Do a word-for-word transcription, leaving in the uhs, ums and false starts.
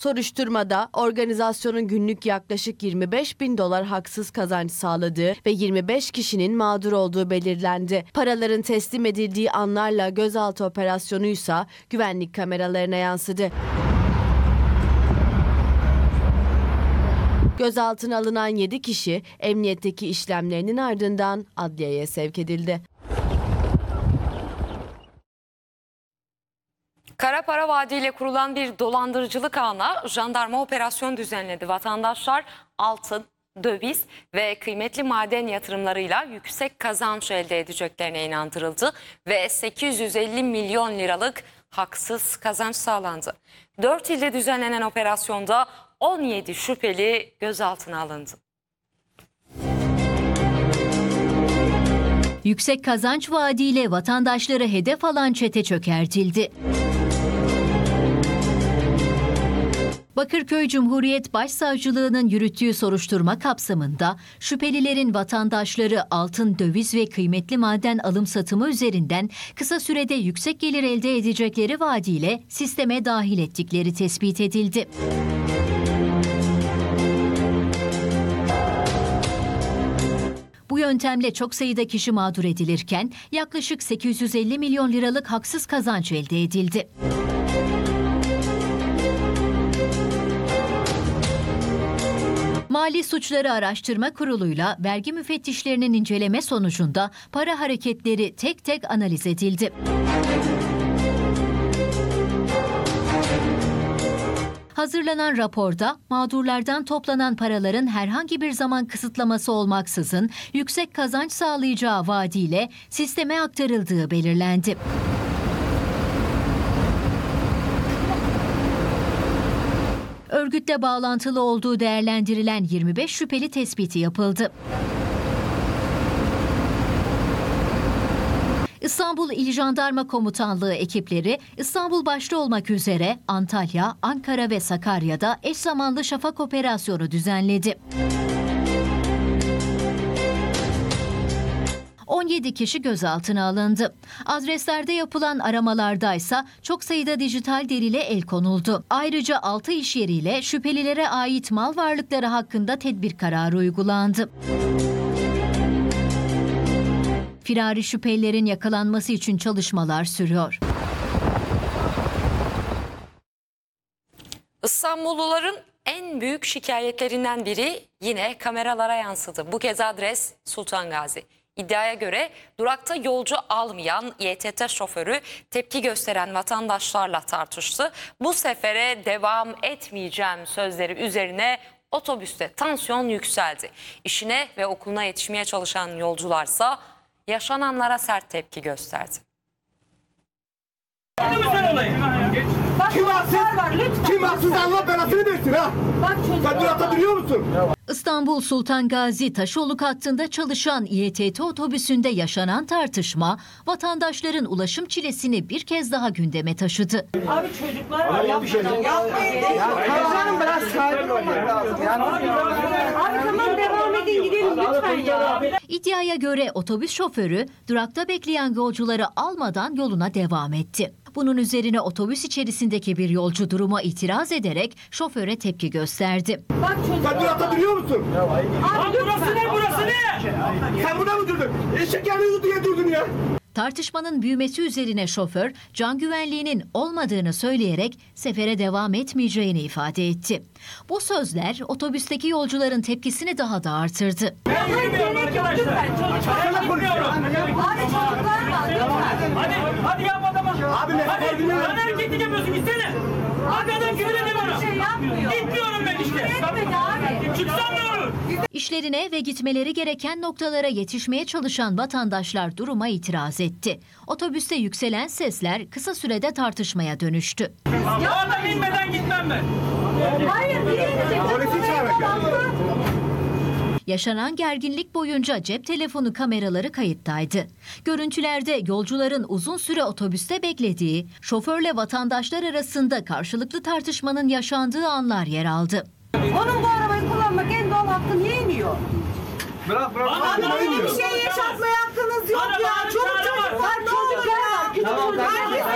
Soruşturmada organizasyonun günlük yaklaşık yirmi beş bin dolar haksız kazanç sağladığı ve yirmi beş kişinin mağdur olduğu belirlendi. Paraların teslim edildiği anlarla gözaltı operasyonuysa güvenlik kameralarına yansıdı. Gözaltına alınan yedi kişi emniyetteki işlemlerinin ardından adliyeye sevk edildi. Kara para vaadiyle kurulan bir dolandırıcılık ağına jandarma operasyon düzenledi. Vatandaşlar altın, döviz ve kıymetli maden yatırımlarıyla yüksek kazanç elde edeceklerine inandırıldı ve sekiz yüz elli milyon liralık haksız kazanç sağlandı. dört ilde düzenlenen operasyonda on yedi şüpheli gözaltına alındı. Yüksek kazanç vaadiyle vatandaşları hedef alan çete çökertildi. Bakırköy Cumhuriyet Başsavcılığı'nın yürüttüğü soruşturma kapsamında şüphelilerin vatandaşları altın, döviz ve kıymetli maden alım satımı üzerinden kısa sürede yüksek gelir elde edecekleri vaadiyle sisteme dahil ettikleri tespit edildi. Bu yöntemle çok sayıda kişi mağdur edilirken yaklaşık sekiz yüz elli milyon liralık haksız kazanç elde edildi. Mali Suçları Araştırma Kurulu'yla vergi müfettişlerinin inceleme sonucunda para hareketleri tek tek analiz edildi. Hazırlanan raporda mağdurlardan toplanan paraların herhangi bir zaman kısıtlaması olmaksızın yüksek kazanç sağlayacağı vaadiyle sisteme aktarıldığı belirlendi. Örgütle bağlantılı olduğu değerlendirilen yirmi beş şüpheli tespiti yapıldı. İstanbul İl Jandarma Komutanlığı ekipleri İstanbul başta olmak üzere Antalya, Ankara ve Sakarya'da eş zamanlı şafak operasyonu düzenledi. on yedi kişi gözaltına alındı. Adreslerde yapılan aramalardaysa çok sayıda dijital delile el konuldu. Ayrıca altı iş yeriyle şüphelilere ait mal varlıkları hakkında tedbir kararı uygulandı. Firari şüphelilerin yakalanması için çalışmalar sürüyor. İstanbulluların en büyük şikayetlerinden biri yine kameralara yansıdı. Bu kez adres Sultan Gazi. İddiaya göre durakta yolcu almayan İ T T şoförü tepki gösteren vatandaşlarla tartıştı. Bu sefere devam etmeyeceğim sözleri üzerine otobüste tansiyon yükseldi. İşine ve okuluna yetişmeye çalışan yolcularsa yaşananlara sert tepki gösterdi. Kim haksız? Kim haksız Allah belasını versin ha? Sen durakta duruyor musun? İstanbul Sultan Gazi Taşoluk hattında çalışan İ T T otobüsünde yaşanan tartışma vatandaşların ulaşım çilesini bir kez daha gündeme taşıdı. Abi çocuklar var, yapmayın. Yapmayın. Canım biraz sakin olmak lazım. Abi tamam devam edin gidelim lütfen ya. İddiaya göre otobüs şoförü durakta bekleyen yolcuları almadan yoluna devam etti. Bunun üzerine otobüs içerisindeki bir yolcu duruma itiraz ederek şoföre tepki gösterdi. Bak çocuklar. Sen durakta duruyor musun? Abi burası ne burası ne? Sen burada mı durdun? Eşek yanıyordu diye durdun ya. Tartışmanın büyümesi üzerine şoför can güvenliğinin olmadığını söyleyerek sefere devam etmeyeceğini ifade etti. Bu sözler otobüsteki yolcuların tepkisini daha da artırdı. Ben girmiyorum arkadaşlar. Çocuklar girmiyorum. Abi çocuklar var. Hadi hadi yapma adama. Abi ne? Hadi sen hareketli yapıyorsun gitsene. Hadi adam güvenelim bana. Bir şey yapmıyor. Gitmiyorum ben işte. Etmedi abi. Çıksam ne olur? İşlerine ve gitmeleri gereken noktalara yetişmeye çalışan vatandaşlar duruma itiraz etti. Otobüste yükselen sesler kısa sürede tartışmaya dönüştü. Bu adam inmeden gitmem ben. Hayır değil. Polisi çağıracak. Yaşanan gerginlik boyunca cep telefonu kameraları kayıttaydı. Görüntülerde yolcuların uzun süre otobüste beklediği, şoförle vatandaşlar arasında karşılıklı tartışmanın yaşandığı anlar yer aldı. Onun bu arabayı kullanmak en doğal hakkı niye iniyor? Bırak bırak. Bana Bana ne Bir şey yaşatmaya hakkınız yok ya. Çoluk çocuk var, çocuklar var, küçük çocuklar.